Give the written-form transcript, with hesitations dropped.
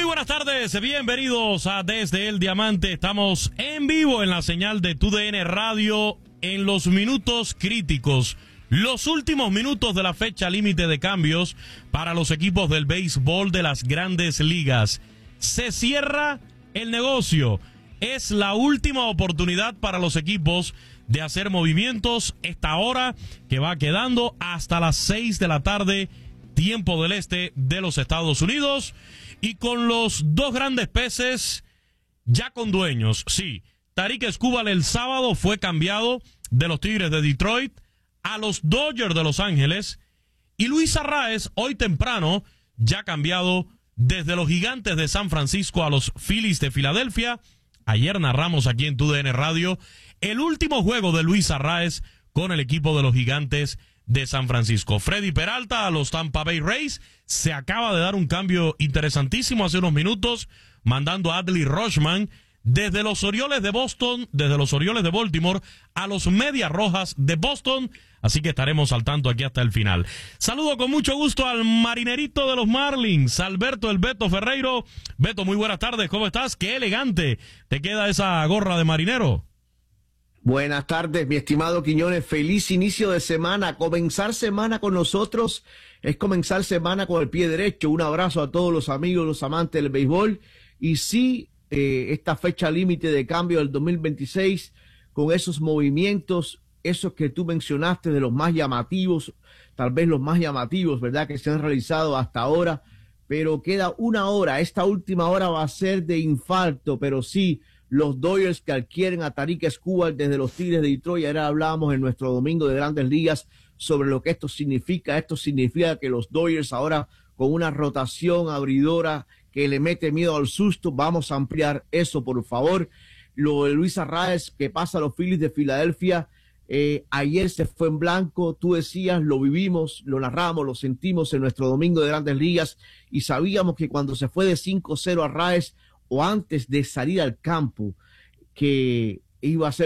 buenas tardes, bienvenidos a Desde el Diamante. Estamos en vivo en la señal de TUDN Radio en los minutos críticos, los últimos minutos de la fecha límite de cambios para los equipos del béisbol de las grandes ligas. Se cierra el negocio, es la última oportunidad para los equipos de hacer movimientos esta hora que va quedando hasta las 6 de la tarde, tiempo del este de los Estados Unidos. Y con los dos grandes peces ya con dueños, sí. Tarik Skubal el sábado fue cambiado de los Tigres de Detroit a los Dodgers de Los Ángeles. Y Luis Arraez, hoy temprano, ya cambiado desde los Gigantes de San Francisco a los Phillies de Filadelfia. Ayer narramos aquí en TUDN Radio el último juego de Luis Arraez con el equipo de los Gigantes de San Francisco. Freddy Peralta a los Tampa Bay Rays. Se acaba de dar un cambio interesantísimo hace unos minutos, mandando a Adley Rutschman desde los Orioles de Boston, desde los Orioles de Baltimore a los Medias Rojas de Boston. Así que estaremos al tanto aquí hasta el final. Saludo con mucho gusto al marinerito de los Marlins, Alberto el Beto Ferreiro. Beto, muy buenas tardes, ¿cómo estás? Qué elegante te queda esa gorra de marinero. Buenas tardes, mi estimado Quiñones. Feliz inicio de semana. Comenzar semana con nosotros es comenzar semana con el pie derecho. Un abrazo a todos los amigos, los amantes del béisbol. Y sí, esta fecha límite de cambio del 2026, con esos movimientos, esos que tú mencionaste, de los más llamativos, tal vez los más llamativos, ¿verdad?, que se han realizado hasta ahora. Pero queda una hora. Esta última hora va a ser de infarto, pero sí, los Dodgers que adquieren a Tarik Skubal desde los Tigres de Detroit. Ahora hablábamos en nuestro domingo de Grandes Ligas sobre lo que esto significa. Esto significa que los Dodgers ahora, con una rotación abridora que le mete miedo al susto, vamos a ampliar eso, por favor. Lo de Luis Arraez que pasa a los Phillies de Filadelfia, ayer se fue en blanco. Tú decías, lo vivimos, lo narramos, lo sentimos en nuestro domingo de Grandes Ligas, y sabíamos que cuando se fue de 5-0 Arraez, o antes de salir al campo, que iba a ser